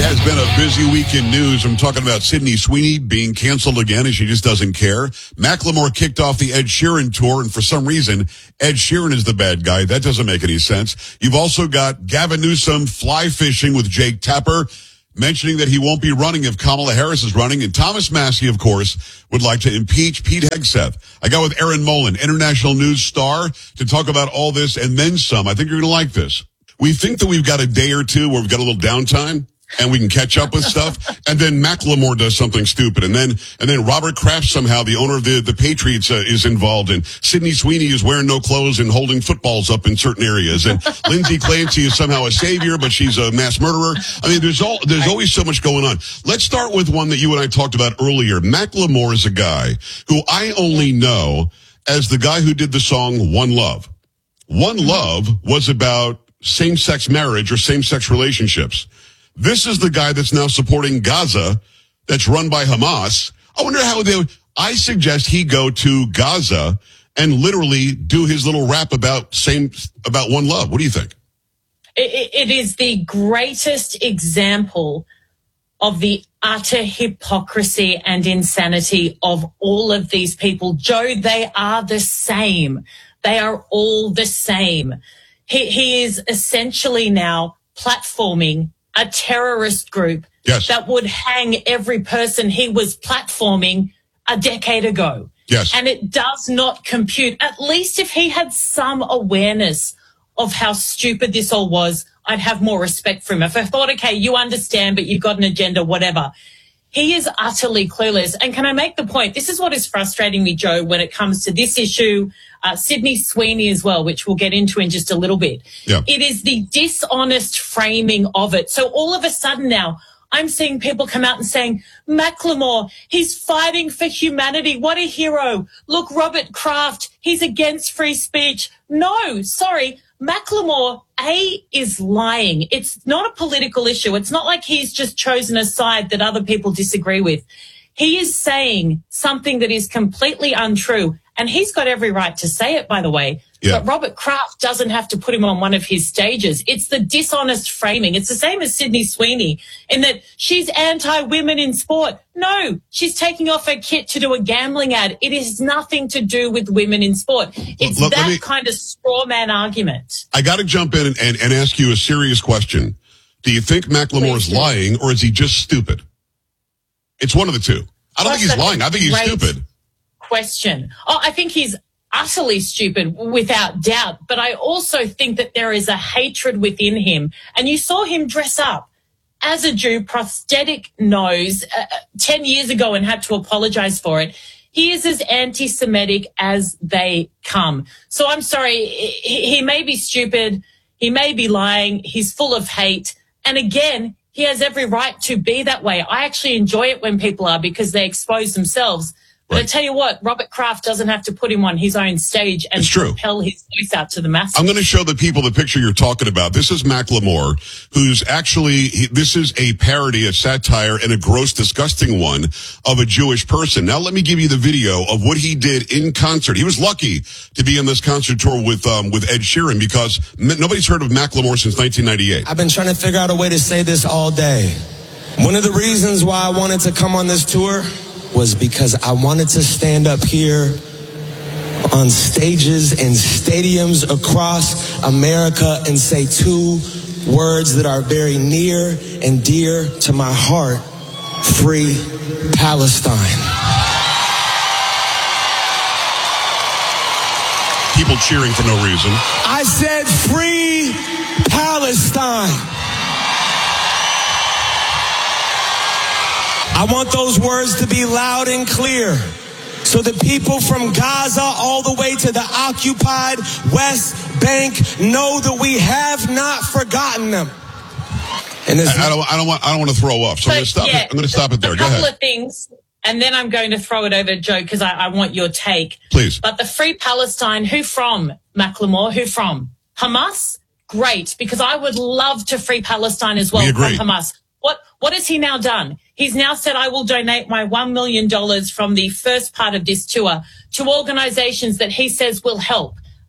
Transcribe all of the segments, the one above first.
has been a busy week in news. I'm talking about Sydney Sweeney being canceled again, and she just doesn't care. Macklemore kicked off the Ed Sheeran tour, and for some reason, Ed Sheeran is the bad guy. That doesn't make any sense. You've also got Gavin Newsom fly fishing with Jake Tapper, mentioning that he won't be running if Kamala Harris is running. And Thomas Massey, of course, would like to impeach Pete Hegseth. I got with Erin Molan, international news star, to talk about all this and then some. I think you're going to like this. We think that we've got a day or two where we've got a little downtime and we can catch up with stuff. And then Macklemore does something stupid. And then Robert Kraft, somehow, the owner of the Patriots, is involved. And Sydney Sweeney is wearing no clothes and holding footballs up in certain areas. And Lindsay Clancy is somehow a savior, but she's a mass murderer. I mean, there's always so much going on. Let's start with one that you and I talked about earlier. Macklemore is a guy who I only know as the guy who did the song One Love. One Love was about same-sex marriage or same-sex relationships. This is the guy that's now supporting Gaza, that's run by Hamas. I wonder how I suggest he go to Gaza and literally do his little rap about one love. What do you think? It is the greatest example of the utter hypocrisy and insanity of all of these people. Joe, they are the same. They are all the same. He is essentially now platforming a terrorist group that would hang every person he was platforming a decade ago. Yes. And it does not compute. At least if he had some awareness of how stupid this all was, I'd have more respect for him. If I thought, okay, you understand, but you've got an agenda, whatever. He is utterly clueless. And can I make the point? This is what is frustrating me, Joe, when it comes to this issue. Sydney Sweeney as well, which we'll get into in just a little bit. Yeah. It is the dishonest framing of it. So all of a sudden now, I'm seeing people come out and saying, Macklemore, he's fighting for humanity. What a hero. Look, Robert Kraft, he's against free speech. No, sorry. Macklemore, is lying. It's not a political issue. It's not like he's just chosen a side that other people disagree with. He is saying something that is completely untrue. And he's got every right to say it, by the way. Yeah. But Robert Kraft doesn't have to put him on one of his stages. It's the dishonest framing. It's the same as Sydney Sweeney in that she's anti-women in sport. No, she's taking off her kit to do a gambling ad. It has nothing to do with women in sport. It's kind of straw man argument. I got to jump in and ask you a serious question. Do you think Macklemore's lying or is he just stupid? It's one of the two. I don't think he's lying. I think he's stupid. Question. I think he's utterly stupid without doubt, but I also think that there is a hatred within him. And you saw him dress up as a Jew, prosthetic nose, 10 years ago and had to apologize for it. He is as anti-Semitic as they come. So I'm sorry, he may be stupid, he may be lying, he's full of hate. And again, he has every right to be that way. I actually enjoy it when people are because they expose themselves. But I tell you what, Robert Kraft doesn't have to put him on his own stage and propel his voice out to the masses. I'm going to show the people the picture you're talking about. This is Macklemore, who's actually, this is a parody, a satire, and a gross, disgusting one of a Jewish person. Now, let me give you the video of what he did in concert. He was lucky to be on this concert tour with Ed Sheeran because nobody's heard of Macklemore since 1998. I've been trying to figure out a way to say this all day. One of the reasons why I wanted to come on this tour was because I wanted to stand up here on stages and stadiums across America and say two words that are very near and dear to my heart: Free Palestine. People cheering for no reason. I said Free Palestine. I want those words to be loud and clear so the people from Gaza all the way to the occupied West Bank know that we have not forgotten them. And I don't want to throw up, so I'm going to stop it there. Go ahead. A couple of things, and then I'm going to throw it over to Joe because I want your take. Please. But the Free Palestine, who from, Macklemore? Who from? Hamas? Great, because I would love to free Palestine as well from Hamas. What has he now done? He's now said, I will donate my $1 million from the first part of this tour to organizations that he says will help.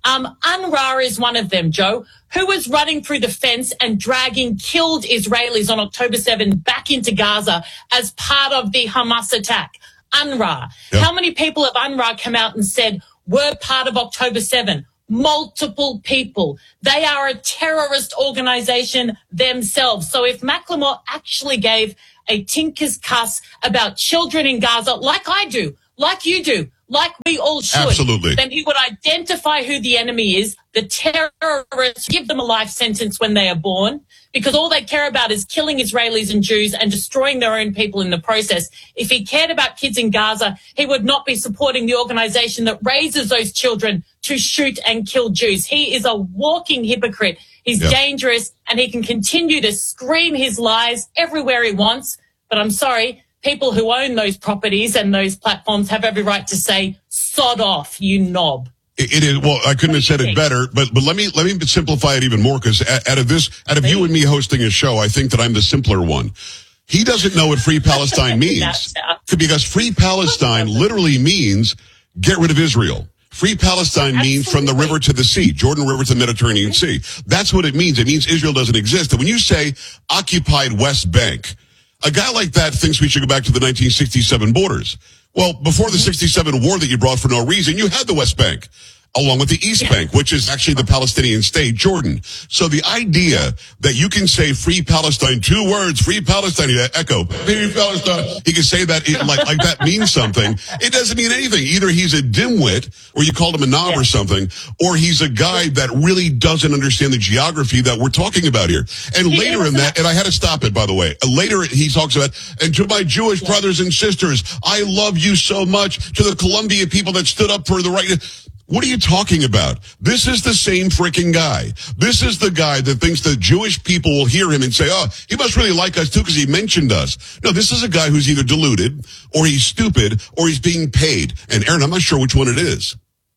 UNRWA is one of them, Joe, who was running through the fence and dragging killed Israelis on October 7 back into Gaza as part of the Hamas attack. UNRWA. Yep. How many people of UNRWA come out and said, we're part of October 7? Multiple people. They are a terrorist organization themselves. So if Macklemore actually gave a tinker's cuss about children in Gaza, like I do, like you do, like we all should, Absolutely. then he would identify who the enemy is, the terrorists, give them a life sentence when they are born, because all they care about is killing Israelis and Jews and destroying their own people in the process. If he cared about kids in Gaza, he would not be supporting the organization that raises those children to shoot and kill Jews. He is a walking hypocrite. He's dangerous, and he can continue to scream his lies everywhere he wants. But I'm sorry, people who own those properties and those platforms have every right to say, sod off, you knob. It is. Well, I couldn't have said it better, but let me simplify it even more, because out of you and me hosting a show, I think that I'm the simpler one. He doesn't know what Free Palestine means, because Free Palestine literally means get rid of Israel. Free Palestine means from the river to the sea, Jordan River to the Mediterranean Sea. That's what it means. It means Israel doesn't exist. And when you say occupied West Bank, a guy like that thinks we should go back to the 1967 borders. Well, before the 67 war that you brought for no reason, you had the West Bank, along with the East Bank, which is actually the Palestinian state, Jordan. So the idea that you can say Free Palestine, 2 words, Free Palestine, echo, Free Palestine, he can say that like that means something. It doesn't mean anything. Either he's a dimwit, or you called him a knob or something, or he's a guy that really doesn't understand the geography that we're talking about here. And later in that, and I had to stop it, by the way, later he talks about, and to my Jewish brothers and sisters, I love you so much, to the Columbia people that stood up for the right. What are you talking about? This is the same freaking guy. This is the guy that thinks the Jewish people will hear him and say, oh, he must really like us too because he mentioned us. No, this is a guy who's either deluded, or he's stupid, or he's being paid. And Aaron, I'm not sure which one it is.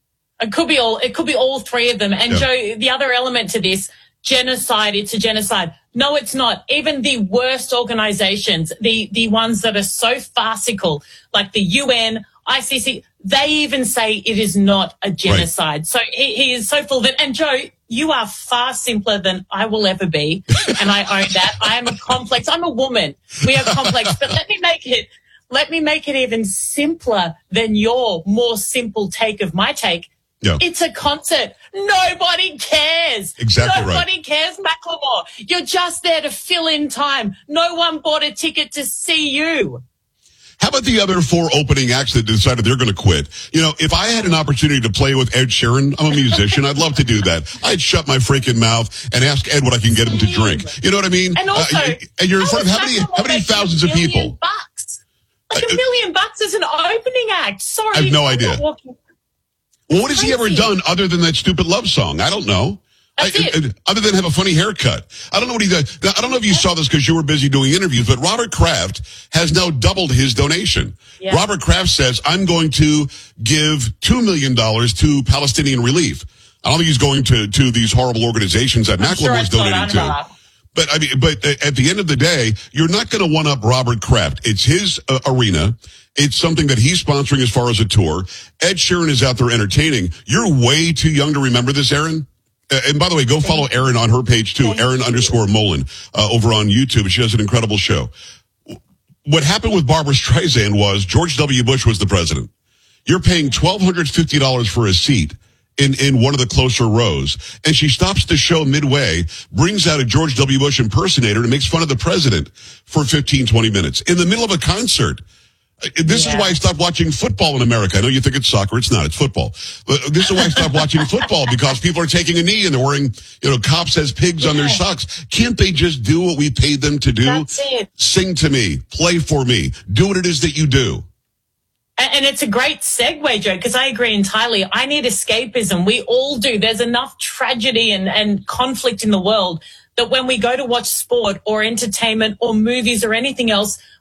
It could be all three of them. And Joe, the other element to this, genocide, it's a genocide. No, it's not. Even the worst organizations, the ones that are so farcical, like the UN, ICC, they even say it is not a genocide. Right. So he is so full of it. And Joe, you are far simpler than I will ever be. And I own that. I am a complex. I'm a woman. We are complex. But let me make it even simpler than your more simple take of my take. Yeah. It's a concert. Nobody cares. Exactly. Nobody cares, Macklemore. You're just there to fill in time. No one bought a ticket to see you. How about the other 4 opening acts that decided they're going to quit? You know, if I had an opportunity to play with Ed Sheeran, I'm a musician, I'd love to do that. I'd shut my freaking mouth and ask Ed what I can get him to drink. You know what I mean? And also, and you're in front of how many thousands of people? Bucks. Like $1 million as an opening act. Sorry. I have no idea. Well, what has he ever done other than that stupid love song? I don't know. Other than have a funny haircut. I don't know what he does. I don't know if you saw this because you were busy doing interviews, but Robert Kraft has now doubled his donation. Yeah. Robert Kraft says, I'm going to give $2 million to Palestinian relief. I don't think he's going to these horrible organizations that Macklemore is donating to. But at the end of the day, you're not going to one up Robert Kraft. It's his arena. It's something that he's sponsoring as far as a tour. Ed Sheeran is out there entertaining. You're way too young to remember this, Aaron. And by the way, go follow Erin on her page too, Erin_Molan, over on YouTube. She does an incredible show. What happened with Barbra Streisand was George W. Bush was the president. You're paying $1,250 for a seat in one of the closer rows. And she stops the show midway, brings out a George W. Bush impersonator and makes fun of the president for 15, 20 minutes in the middle of a concert. This is why I stopped watching football in America. I know you think it's soccer. It's not. It's football. But this is why I stopped watching football, because people are taking a knee and they're wearing, cops as pigs on their socks. Can't they just do what we paid them to do? That's it. Sing to me. Play for me. Do what it is that you do. And it's a great segue, Joe, because I agree entirely. I need escapism. We all do. There's enough tragedy and conflict in the world that when we go to watch sport or entertainment or movies or anything else,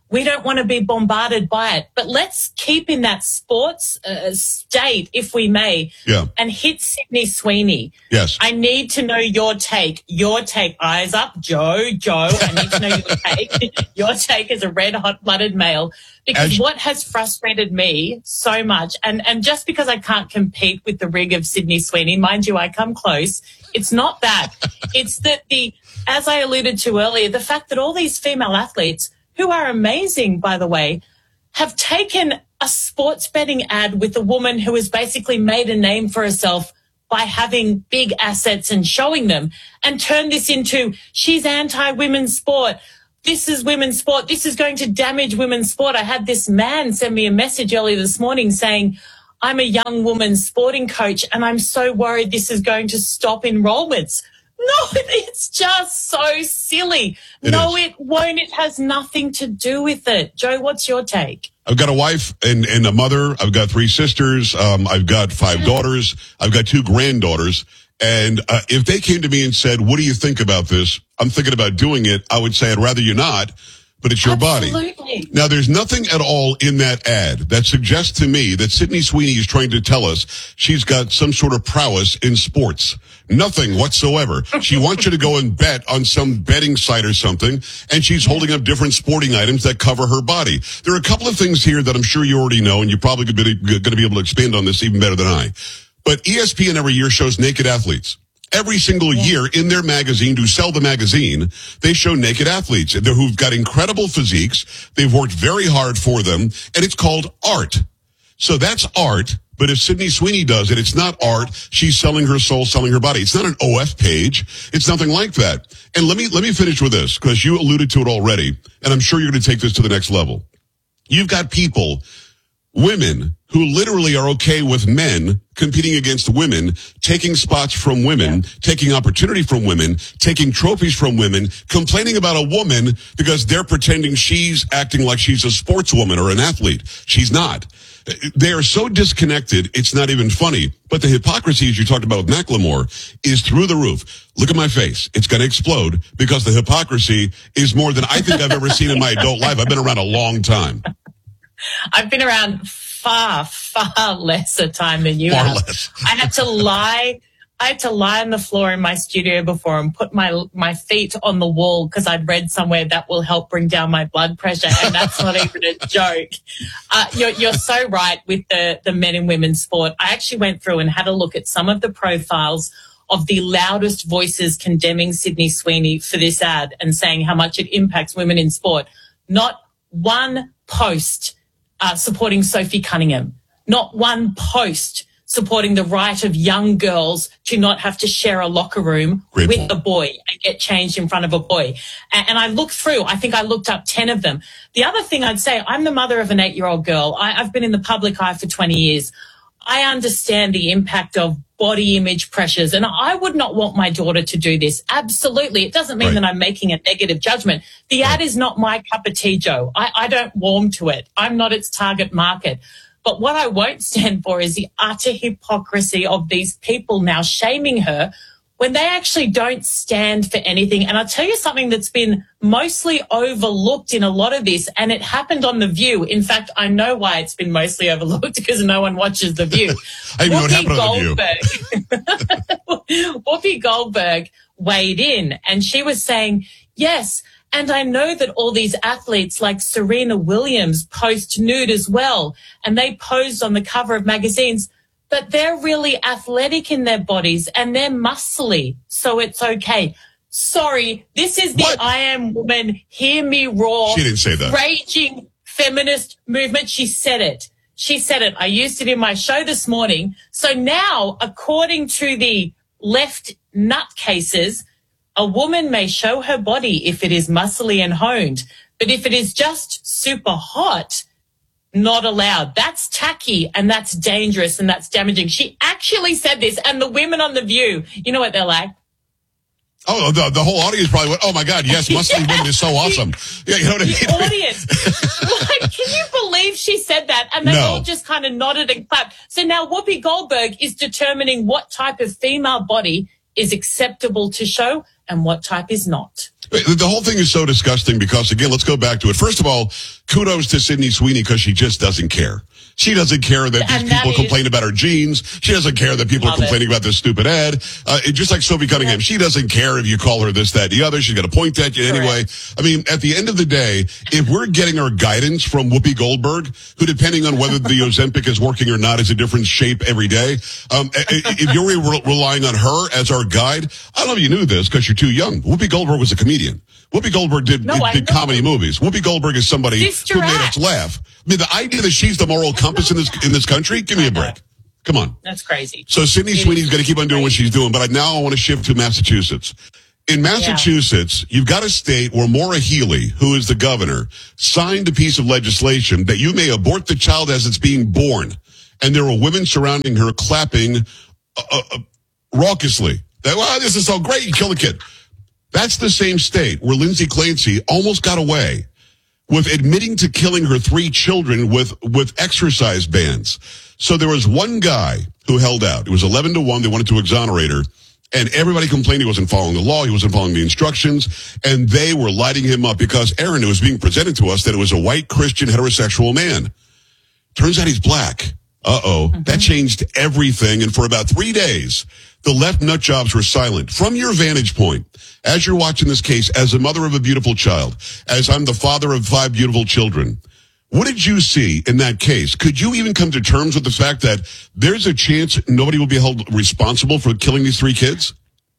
We don't want to be bombarded by it. But let's keep in that sports state, if we may, and hit Sydney Sweeney. Yes. I need to know your take. Your take. Eyes up, Joe. I need to know your take. Your take as a red hot-blooded male. Because what has frustrated me so much, and just because I can't compete with the rig of Sydney Sweeney, mind you, I come close. It's not that. It's that as I alluded to earlier, the fact that all these female athletes, who are amazing, by the way, have taken a sports betting ad with a woman who has basically made a name for herself by having big assets and showing them, and turned this into, she's anti-women's sport. This is women's sport. This is going to damage women's sport. I had this man send me a message earlier this morning saying, I'm a young woman's sporting coach and I'm so worried this is going to stop enrollments. No, it's just so silly. It won't. It has nothing to do with it. Joe, what's your take? I've got a wife and a mother. I've got 3 sisters. I've got 5 daughters. I've got 2 granddaughters. And if they came to me and said, what do you think about this? I'm thinking about doing it. I would say, I'd rather you not, but it's your body. Now, there's nothing at all in that ad that suggests to me that Sydney Sweeney is trying to tell us she's got some sort of prowess in sports. Nothing whatsoever. She wants you to go and bet on some betting site or something, and she's holding up different sporting items that cover her body. There are a couple of things here that I'm sure you already know, and you're probably going to be able to expand on this even better than I. But ESPN every year shows naked athletes. Every single year in their magazine, to sell the magazine, they show naked athletes who've got incredible physiques. They've worked very hard for them, and it's called art. So that's art. But if Sydney Sweeney does it, it's not art. She's selling her soul, selling her body. It's not an OF page. It's nothing like that. And let me finish with this, because you alluded to it already, and I'm sure you're going to take this to the next level. You've got people, women, who literally are okay with men competing against women, taking spots from women, taking opportunity from women, taking trophies from women, complaining about a woman because they're pretending she's acting like she's a sportswoman or an athlete. She's not. They are so disconnected, it's not even funny. But the hypocrisy, as you talked about with Macklemore, is through the roof. Look at my face. It's going to explode because the hypocrisy is more than I think I've ever seen in my adult life. I've been around a long time. I've been around far lesser time than you have. Less. I had to lie on the floor in my studio before and put my feet on the wall because I'd read somewhere that will help bring down my blood pressure, and that's not even a joke. You're so right with the men and women sport. I actually went through and had a look at some of the profiles of the loudest voices condemning Sydney Sweeney for this ad and saying how much it impacts women in sport. Not one post supporting Sophie Cunningham. Not one post supporting the right of young girls to not have to share a locker room with a boy and get changed in front of a boy. And I looked through, I think I looked up 10 of them. The other thing I'd say, I'm the mother of an 8-year-old girl. I've been in the public eye for 20 years. I understand the impact of body image pressures, and I would not want my daughter to do this. Absolutely. It doesn't mean that I'm making a negative judgment. The ad is not my cup of tea, Joe. I don't warm to it. I'm not its target market. But what I won't stand for is the utter hypocrisy of these people now shaming her when they actually don't stand for anything. And I'll tell you something that's been mostly overlooked in a lot of this, and it happened on The View. In fact, I know why it's been mostly overlooked, because no one watches The View. I know what happened on The View. Whoopi Goldberg weighed in, and she was saying, yes, and I know that all these athletes like Serena Williams post nude as well, and they posed on the cover of magazines, but they're really athletic in their bodies and they're muscly, so it's okay. Sorry, this is the I Am Woman, Hear Me Roar. She didn't say that. Raging feminist movement. She said it. She said it. I used it in my show this morning. So now, according to the left nutcases, a woman may show her body if it is muscly and honed, but if it is just super hot, not allowed. That's tacky and that's dangerous and that's damaging. She actually said this, and the women on The View, you know what they're like? Oh, the whole audience probably went, oh my God, yes, muscly women is so awesome. Yeah, you know what I mean? The audience. Like, can you believe she said that? And they all just kind of nodded and clapped. So now Whoopi Goldberg is determining what type of female body is acceptable to show and what type is not. The whole thing is so disgusting because, again, let's go back to it. First of all, kudos to Sydney Sweeney because she just doesn't care. She doesn't care that these people complain about her jeans. She doesn't care that people are complaining about this stupid ad. Just like Sophie Cunningham, she doesn't care if you call her this, that, the other. She's going to point at you anyway. I mean, at the end of the day, if we're getting our guidance from Whoopi Goldberg, who, depending on whether the Ozempic is working or not, is a different shape every day. If you're relying on her as our guide, I don't know if you knew this because you're too young. Whoopi Goldberg was a comedian. Whoopi Goldberg did comedy movies. Whoopi Goldberg is somebody who made us laugh. I mean, the idea that she's the moral compass in this country, give me a break. Come on. That's crazy. So Sydney Sweeney's going to keep on doing what she's doing, but now I want to shift to Massachusetts. In Massachusetts, you've got a state where Maura Healey, who is the governor, signed a piece of legislation that you may abort the child as it's being born. And there were women surrounding her clapping raucously. Wow, this is so great. You kill the kid. That's the same state where Lindsay Clancy almost got away with admitting to killing her 3 children with exercise bands. So there was one guy who held out. It was 11-1. They wanted to exonerate her. And everybody complained he wasn't following the law. He wasn't following the instructions. And they were lighting him up because, Aaron, it was being presented to us that it was a white Christian heterosexual man. Turns out he's black. That changed everything. And for about 3 days, the left nut jobs were silent. From your vantage point, as you're watching this case, as a mother of a beautiful child, as I'm the father of 5 beautiful children, what did you see in that case? Could you even come to terms with the fact that there's a chance nobody will be held responsible for killing these 3 kids?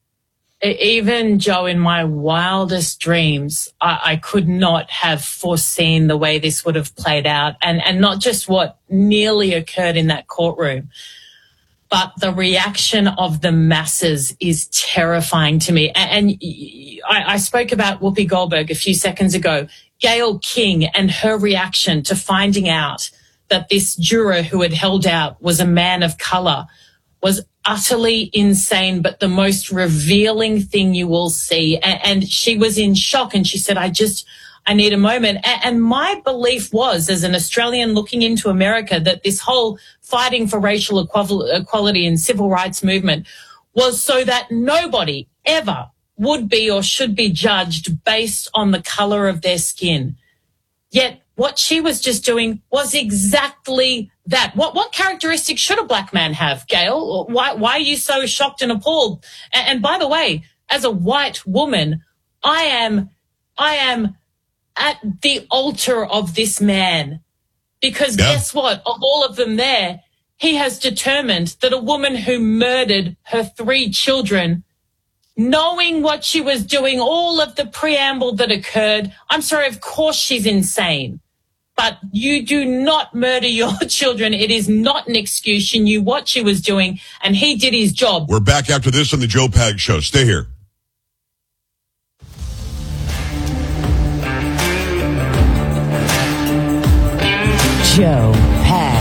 Even, Joe, in my wildest dreams, I could not have foreseen the way this would have played out, and not just what nearly occurred in that courtroom, but the reaction of the masses is terrifying to me. And I spoke about Whoopi Goldberg a few seconds ago. Gayle King and her reaction to finding out that this juror who had held out was a man of color was utterly insane, but the most revealing thing you will see. And she was in shock, and she said, I need a moment. And my belief was, as an Australian looking into America, that this whole fighting for racial equality and civil rights movement was so that nobody ever would be or should be judged based on the color of their skin. Yet what she was just doing was exactly that. What characteristics should a black man have, Gayle? Why are you so shocked and appalled? And by the way, as a white woman, I am at the altar of this man, because guess what? Of all of them there, he has determined that a woman who murdered her 3 children, knowing what she was doing, all of the preamble that occurred, I'm sorry, of course she's insane. But you do not murder your children. It is not an excuse. She knew what she was doing, and he did his job. We're back after this on the Joe Pags Show. Stay here. Joe